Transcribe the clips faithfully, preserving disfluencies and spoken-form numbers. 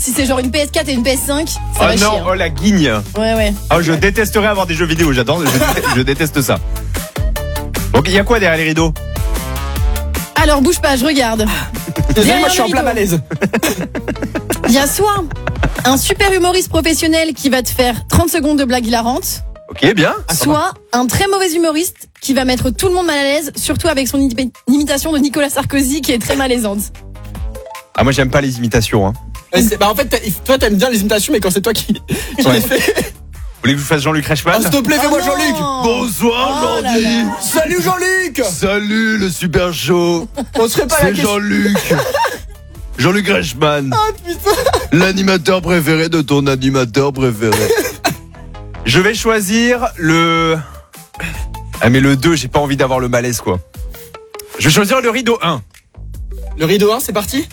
Si c'est genre une P S quatre et une P S cinq, ça Oh va chier. non, hein. oh la guigne. Ouais, ouais. Oh, je détesterais avoir des jeux vidéo, j'adore, je, déteste, je déteste ça. Donc il y a quoi derrière les rideaux? Alors bouge pas, je regarde. Désolé, Derrière moi je suis le en plein rideau. malaise. Il y a soit un super humoriste professionnel qui va te faire trente secondes de blague hilarante, Ok, bien. soit un très mauvais humoriste qui va mettre tout le monde mal à l'aise, surtout avec son imi- imitation de Nicolas Sarkozy qui est très malaisante. Ah, moi j'aime pas les imitations. Hein. Ouais, c'est- Bah en fait, t'as- toi t'aimes bien les imitations, mais quand c'est toi qui, qui Ouais. les fais. Vous voulez que je vous fasse Jean-Luc Reichmann? Oh, s'il te plaît, fais-moi Oh Jean-Luc. non. Bonsoir Oh là Jordi. là. Salut Jean-Luc. Salut le super show. On serait pas à la C'est question. Jean-Luc. Jean-Luc Reichmann. Ah putain. L'animateur préféré de ton animateur préféré. Je vais choisir le... Ah mais le deux, j'ai pas envie d'avoir le malaise quoi. Je vais choisir le rideau un. Le rideau un, c'est parti.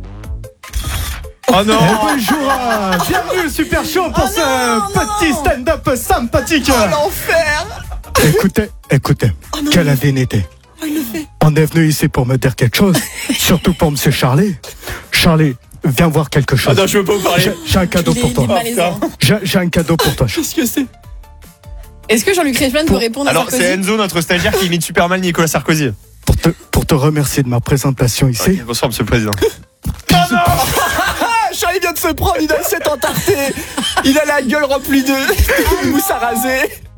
Oh non. Bonjour, euh, bienvenue Super Show pour Oh ce non, petit non. stand-up sympathique. Oh l'enfer. Écoutez, écoutez, quelle indignité. On est venu ici pour me dire quelque chose, surtout pour Monsieur Charlie. Charlie, viens voir quelque Ah chose. non, je veux pas vous parler. J'ai j'ai un cadeau Il est, pour il est toi. malaisant. J'ai j'ai un cadeau pour toi. Qu'est-ce que c'est? Est-ce que Jean-Luc Reichmann peut répondre à Alors Sarkozy? c'est Enzo, notre stagiaire, qui imite super mal Nicolas Sarkozy. Pour te, pour te remercier de ma présentation ici. Ok, bonsoir Monsieur le Président. Ah, Charlie vient de se prendre, il a le set entarté. Il a la gueule remplie de mousse à raser.